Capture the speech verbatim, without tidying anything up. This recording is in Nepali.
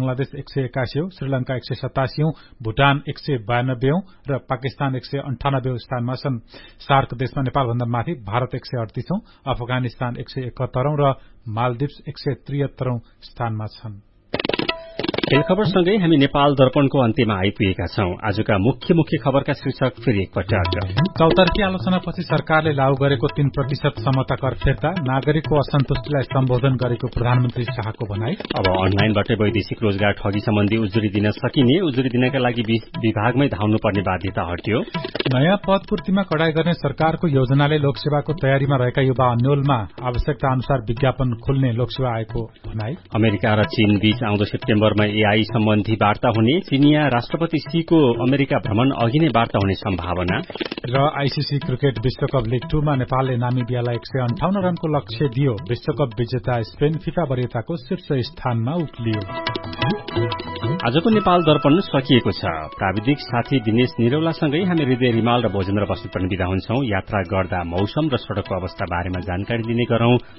बंगलादेश एक सय एकासी, श्रीलंका एक सय सतासी, भूटान एक सय बयानब्बे र पाकिस्तान एक सय अन्ठानब्बे स्थानमा छन्। सार्क देशमा नेपालभन्दा माथि भारत एक सय अडतीस, अफगानिस्तान एक सय एकहत्तर र मालदिप्स एक सय त्रिहत्तर स्थानमा छन्। खेल खबरसँगै हामी नेपाल दर्पणको अन्त्यमा आइपुगेका छौं। आजका मुख्य मुख्य खबरका शीर्षक फेरि एकपटक। चौतर्फी आलोचनापछि सरकारले लागू गरेको तीन प्रतिशत समता कर फिर्ता, नागरिकको असन्तुष्टिलाई सम्बोधन गरेको प्रधानमन्त्री शाहको भनाई। अब अनलाइनबाटै वैदेशिक रोजगार ठगी सम्बन्धी उजुरी दिन सकिने, उजुरी दिनका लागि विभागमै धाउनुपर्ने बाध्यता हट्यो। नयाँ पद पूर्तिमा कडाई गर्ने सरकारको योजनाले लोकसेवाको तयारीमा रहेका युवा अन्योलमा आवश्यकता अनुसार विज्ञापन खुल्ने लोकसेवा आयोगको भनाई। अमेरिका र चीन बीच आउँदो सेप्टेम्बरमा एआई सम्बन्धी वार्ता हुने, चिनिया राष्ट्रपति सीको अमेरिका भ्रमण अघि नै वार्ता हुने सम्भावना। र आईसीसी क्रिकेट विश्वकप लीग टूमा नेपालले नामिबियालाई एक सय अन्ठाउन्न रनको लक्ष्य दियो। विश्वकप विजेता स्पेन फिफा वरियताको शीर्ष स्थानमा उक्लियो। आजको नेपाल दर्पण सकिएको छ। प्राविधिक साथी दिनेश निरौलासँगै हामी हृदय रिमाल र भोजेन्द्र बस्नु पनि बिदा हुन्छौं। यात्रा गर्दा मौसम र सड़कको अवस्था बारेमा जानकारी दिने गरौं।